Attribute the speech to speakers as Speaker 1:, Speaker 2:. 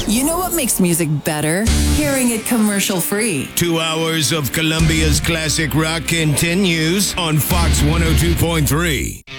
Speaker 1: You know what makes music better? Hearing it commercial-free.
Speaker 2: 2 hours of Colombia's classic rock continues on Fox 102.3.